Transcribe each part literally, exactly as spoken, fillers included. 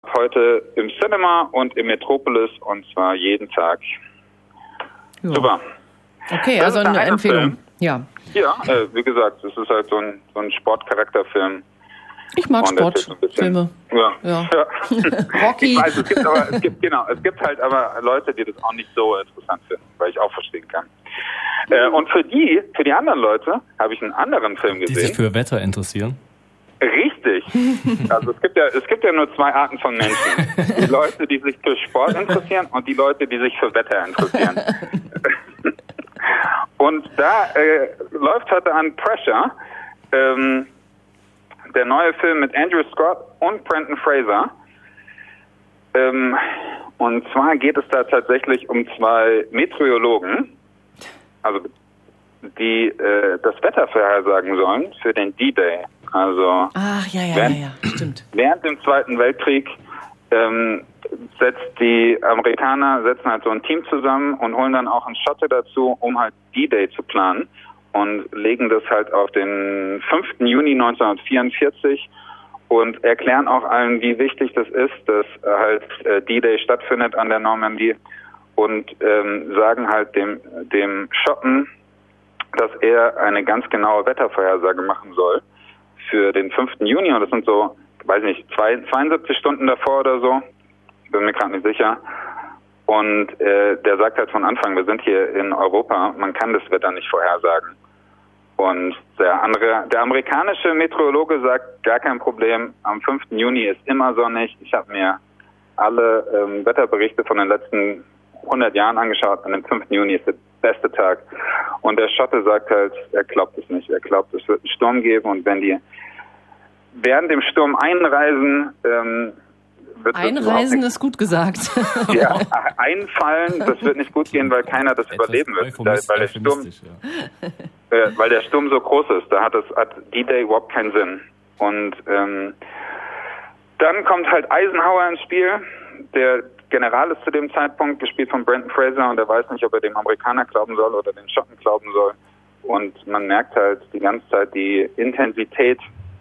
Heute im Cinema und im Metropolis und zwar jeden Tag. Ja. Super. Okay, Das also ist eine der eine Empfehlung. Film. Ja. Ja, äh, wie gesagt, es ist halt so ein, so ein Sportcharakterfilm. Ich mag Und erzählt so ein bisschen- Sportfilme. Ja. Ja. ja. Rocky. Ich weiß, es gibt aber, es gibt, genau, es gibt halt aber Leute, die das auch nicht so interessant finden, weil ich auch verstehen kann. Äh, und für die, für die anderen Leute habe ich einen anderen Film Die sich gesehen. für Wetter interessieren. Richtig. Also es gibt ja, es gibt ja nur zwei Arten von Menschen. Die Leute, die sich für Sport interessieren und die Leute, die sich für Wetter interessieren. Und da äh, läuft heute an Pressure, ähm, der neue Film mit Andrew Scott und Brendan Fraser. Ähm, und zwar geht es da tatsächlich um zwei Meteorologen, also die äh, das Wetter vorhersagen sollen für den D-Day. Also Ach, ja, ja, während, ja, ja, stimmt. während dem Zweiten Weltkrieg ähm, setzt die Amerikaner setzen halt so ein Team zusammen und holen dann auch einen Schotte dazu, um halt D-Day zu planen und legen das halt auf den fünften Juni neunzehnhundertvierundvierzig und erklären auch allen, wie wichtig das ist, dass äh, halt äh, D-Day stattfindet an der Normandie und ähm, sagen halt dem dem Schotten, dass er eine ganz genaue Wettervorhersage machen soll für den fünften Juni und das sind so, weiß nicht, zwei, zweiundsiebzig Stunden davor oder so, bin mir gerade nicht sicher. Und äh, der sagt halt von Anfang, wir sind hier in Europa, man kann das Wetter nicht vorhersagen. Und der andere, der amerikanische Meteorologe sagt, gar kein Problem, am fünften Juni ist immer sonnig. Ich habe mir alle ähm, Wetterberichte von den letzten hundert Jahren angeschaut, an dem fünften Juni ist der beste Tag. Und der Schotte sagt halt, er glaubt es nicht. Er glaubt, es wird einen Sturm geben und wenn die während dem Sturm einreisen, ähm, wird das Einreisen nicht, ist gut gesagt. ja, einfallen, das wird nicht gut gehen, weil keiner das Etwas überleben wird. Da, euphemistisch- weil, der Sturm, euphemistisch, ja. äh, weil der Sturm so groß ist. Da hat es hat D-Day überhaupt keinen Sinn. Und ähm, dann kommt halt Eisenhower ins Spiel. Der General ist zu dem Zeitpunkt gespielt von Brendan Fraser und er weiß nicht, ob er dem Amerikaner glauben soll oder den Schotten glauben soll. Und man merkt halt die ganze Zeit die Intensität,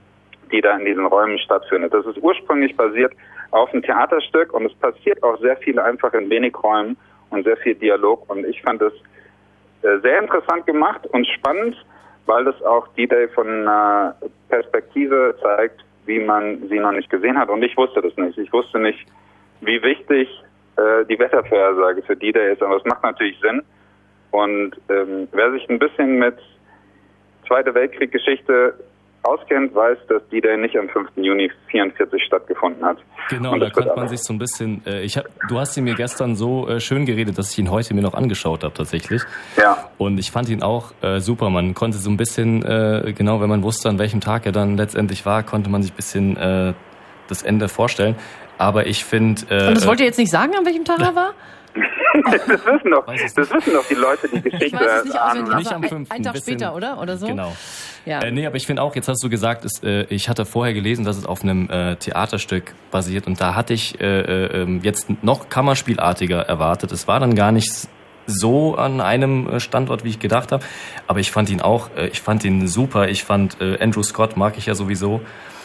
die da in diesen Räumen stattfindet. Das ist ursprünglich basiert auf einem Theaterstück und es passiert auch sehr viel einfach in wenig Räumen und sehr viel Dialog. Und ich fand es äh, sehr interessant gemacht und spannend, weil es auch D-Day von einer Perspektive zeigt, wie man sie noch nicht gesehen hat. Und ich wusste das nicht. Ich wusste nicht, wie wichtig äh, die Wettervorhersage für D-Day ist. Aber es macht natürlich Sinn. Und ähm, wer sich ein bisschen mit Zweiter Weltkrieg-Geschichte auskennt, weiß, dass D-Day nicht am fünften Juni vierundvierzig stattgefunden hat. Genau, Und da das wird konnte man aber- sich so ein bisschen, äh, ich hab, du hast ihn mir gestern so äh, schön geredet, dass ich ihn heute mir noch angeschaut habe tatsächlich. Ja. Und ich fand ihn auch äh, super. Man konnte so ein bisschen, äh, genau, wenn man wusste, an welchem Tag er dann letztendlich war, konnte man sich ein bisschen äh, das Ende vorstellen. Aber ich finde... Äh, Und das wollt ihr jetzt nicht sagen, an welchem Tag er war? das wissen doch, Weiß es das wissen doch die Leute, die Geschichte Ich weiß es nicht ahnen. auswendig, Nicht aber am ein, fünften, ein Tag bisschen- später, oder? Oder so? Genau. Ja. Äh, nee, aber ich finde auch, jetzt hast du gesagt, es, äh, ich hatte vorher gelesen, dass es auf einem äh, Theaterstück basiert und da hatte ich äh, äh, jetzt noch kammerspielartiger erwartet. Es war dann gar nicht so an einem Standort, wie ich gedacht habe, aber ich fand ihn auch, äh, ich fand ihn super. Ich fand äh, Andrew Scott mag ich ja sowieso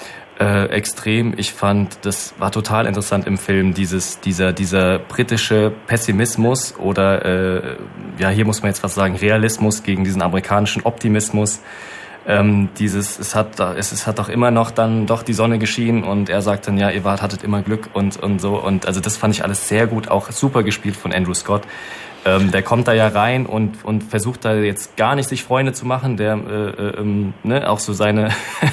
äh, extrem. Ich fand, das war total interessant im Film, dieses dieser dieser britische Pessimismus oder äh, ja, hier muss man jetzt fast sagen Realismus gegen diesen amerikanischen Optimismus. Ähm, dieses, es hat, es, es hat doch immer noch dann doch die Sonne geschienen und er sagt dann, ja, ihr wart, hattet immer Glück und, und so. Und also das fand ich alles sehr gut, auch super gespielt von Andrew Scott. Ähm, der kommt da ja rein und, und versucht da jetzt gar nicht sich Freunde zu machen, der, äh, ähm, ne, auch so seine,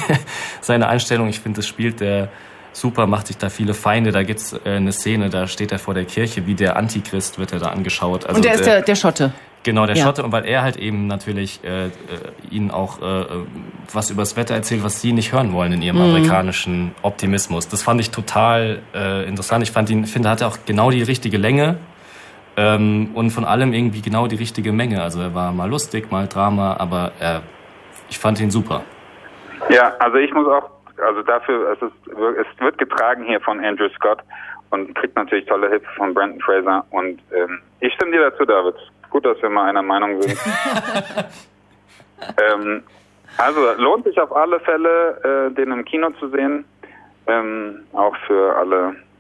seine Einstellung, ich finde, das spielt der super, macht sich da viele Feinde. Da gibt's äh, eine Szene, da steht er vor der Kirche, wie der Antichrist wird er da angeschaut. Also Und der ist der, der Schotte. Genau, der Ja. Schotte, und weil er halt eben natürlich äh, äh, ihnen auch äh, was übers Wetter erzählt, was sie nicht hören wollen in ihrem Mhm. amerikanischen Optimismus. Das fand ich total äh, interessant. Ich fand ihn, finde, er hatte auch genau die richtige Länge ähm, und von allem irgendwie genau die richtige Menge. Also er war mal lustig, mal Drama, aber er, ich fand ihn super. Ja, also ich muss auch, also dafür, es, ist, es wird getragen hier von Andrew Scott und kriegt natürlich tolle Hilfe von Brendan Fraser und ähm, ich stimme dir dazu, David. Gut, dass wir mal einer Meinung sind. ähm, also lohnt sich auf alle Fälle, äh, den im Kino zu sehen. Ähm, auch für alle